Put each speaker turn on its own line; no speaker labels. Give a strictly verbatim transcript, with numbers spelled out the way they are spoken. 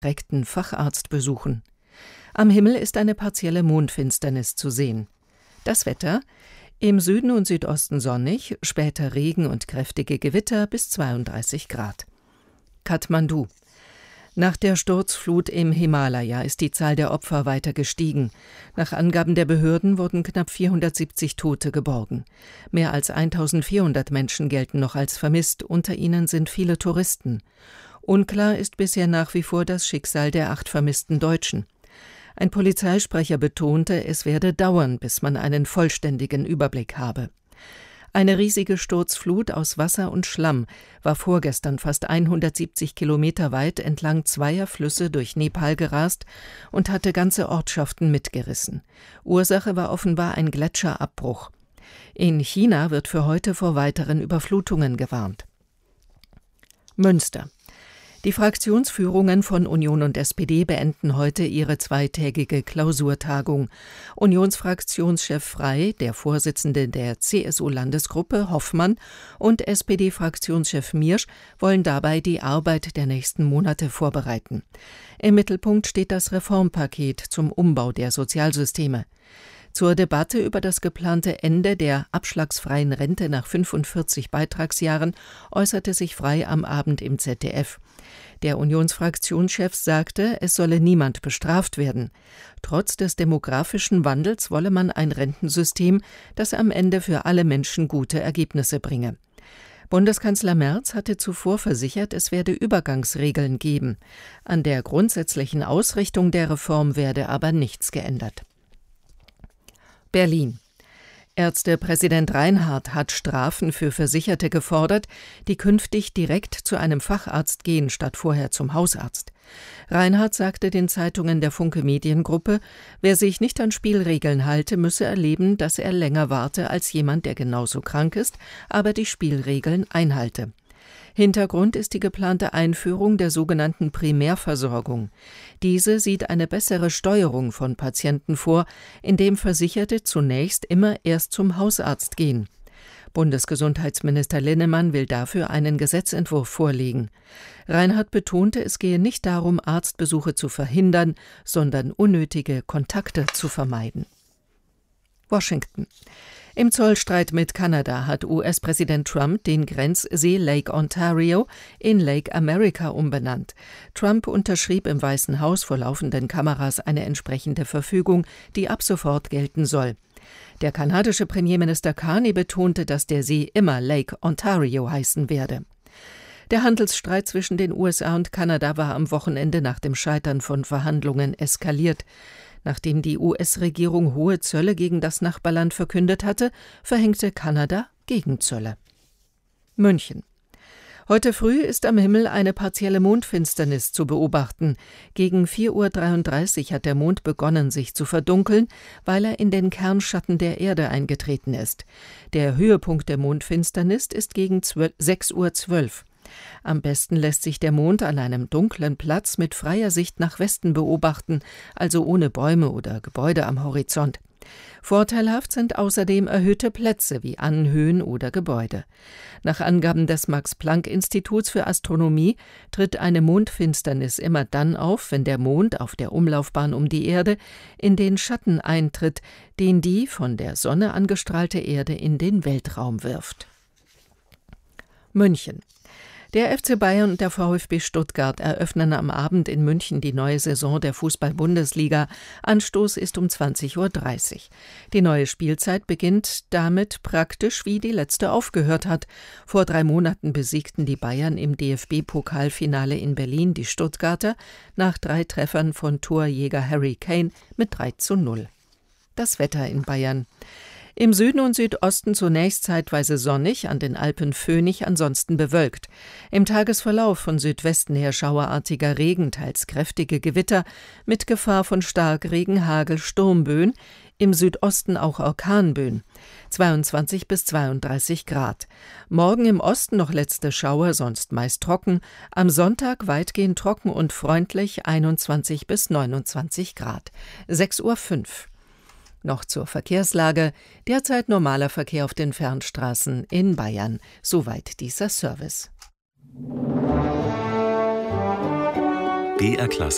direkten Facharzt besuchen. Am Himmel ist eine partielle Mondfinsternis zu sehen. Das Wetter: im Süden und Südosten sonnig, später Regen und kräftige Gewitter bis zweiunddreißig Grad. Kathmandu: Nach der Sturzflut im Himalaya ist die Zahl der Opfer weiter gestiegen. Nach Angaben der Behörden wurden knapp vierhundertsiebzig Tote geborgen. Mehr als eintausendvierhundert Menschen gelten noch als vermisst, unter ihnen sind viele Touristen. Unklar ist bisher nach wie vor das Schicksal der acht vermissten Deutschen. Ein Polizeisprecher betonte, es werde dauern, bis man einen vollständigen Überblick habe. Eine riesige Sturzflut aus Wasser und Schlamm war vorgestern fast hundertsiebzig Kilometer weit entlang zweier Flüsse durch Nepal gerast und hatte ganze Ortschaften mitgerissen. Ursache war offenbar ein Gletscherabbruch. In China wird für heute vor weiteren Überflutungen gewarnt. Münster: Die Fraktionsführungen von Union und S P D beenden heute ihre zweitägige Klausurtagung. Unionsfraktionschef Frey, der Vorsitzende der C S U-Landesgruppe Hoffmann und S P D-Fraktionschef Miersch wollen dabei die Arbeit der nächsten Monate vorbereiten. Im Mittelpunkt steht das Reformpaket zum Umbau der Sozialsysteme. Zur Debatte über das geplante Ende der abschlagsfreien Rente nach fünfundvierzig Beitragsjahren äußerte sich Frey am Abend im Z D F. Der Unionsfraktionschef sagte, es solle niemand bestraft werden. Trotz des demografischen Wandels wolle man ein Rentensystem, das am Ende für alle Menschen gute Ergebnisse bringe. Bundeskanzler Merz hatte zuvor versichert, es werde Übergangsregeln geben. An der grundsätzlichen Ausrichtung der Reform werde aber nichts geändert. Berlin: Ärztepräsident Reinhardt hat Strafen für Versicherte gefordert, die künftig direkt zu einem Facharzt gehen, statt vorher zum Hausarzt. Reinhardt sagte den Zeitungen der Funke Mediengruppe, wer sich nicht an Spielregeln halte, müsse erleben, dass er länger warte als jemand, der genauso krank ist, aber die Spielregeln einhalte. Hintergrund ist die geplante Einführung der sogenannten Primärversorgung. Diese sieht eine bessere Steuerung von Patienten vor, indem Versicherte zunächst immer erst zum Hausarzt gehen. Bundesgesundheitsminister Linnemann will dafür einen Gesetzentwurf vorlegen. Reinhardt betonte, es gehe nicht darum, Arztbesuche zu verhindern, sondern unnötige Kontakte zu vermeiden. Washington: Im Zollstreit mit Kanada hat U S-Präsident Trump den Grenzsee Lake Ontario in Lake America umbenannt. Trump unterschrieb im Weißen Haus vor laufenden Kameras eine entsprechende Verfügung, die ab sofort gelten soll. Der kanadische Premierminister Carney betonte, dass der See immer Lake Ontario heißen werde. Der Handelsstreit zwischen den U S A und Kanada war am Wochenende nach dem Scheitern von Verhandlungen eskaliert. Nachdem die U S-Regierung hohe Zölle gegen das Nachbarland verkündet hatte, verhängte Kanada Gegenzölle. München: Heute früh ist am Himmel eine partielle Mondfinsternis zu beobachten. Gegen vier Uhr dreiunddreißig hat der Mond begonnen, sich zu verdunkeln, weil er in den Kernschatten der Erde eingetreten ist. Der Höhepunkt der Mondfinsternis ist gegen sechs Uhr zwölf. Am besten lässt sich der Mond an einem dunklen Platz mit freier Sicht nach Westen beobachten, also ohne Bäume oder Gebäude am Horizont. Vorteilhaft sind außerdem erhöhte Plätze wie Anhöhen oder Gebäude. Nach Angaben des Max-Planck-Instituts für Astronomie tritt eine Mondfinsternis immer dann auf, wenn der Mond auf der Umlaufbahn um die Erde in den Schatten eintritt, den die von der Sonne angestrahlte Erde in den Weltraum wirft. München: Der F C Bayern und der VfB Stuttgart eröffnen am Abend in München die neue Saison der Fußball-Bundesliga. Anstoß ist um zwanzig Uhr dreißig. Die neue Spielzeit beginnt damit praktisch, wie die letzte aufgehört hat. Vor drei Monaten besiegten die Bayern im D F B-Pokalfinale in Berlin die Stuttgarter nach drei Treffern von Torjäger Harry Kane mit drei zu null. Das Wetter in Bayern: Im Süden und Südosten zunächst zeitweise sonnig, an den Alpen föhnig, ansonsten bewölkt. Im Tagesverlauf von Südwesten her schauerartiger Regen, teils kräftige Gewitter, mit Gefahr von Starkregen, Hagel, Sturmböen, im Südosten auch Orkanböen. zweiundzwanzig bis zweiunddreißig Grad. Morgen im Osten noch letzte Schauer, sonst meist trocken. Am Sonntag weitgehend trocken und freundlich, einundzwanzig bis neunundzwanzig Grad. sechs Uhr fünf. Noch zur Verkehrslage: Derzeit normaler Verkehr auf den Fernstraßen in Bayern. Soweit dieser Service.
B R Klassik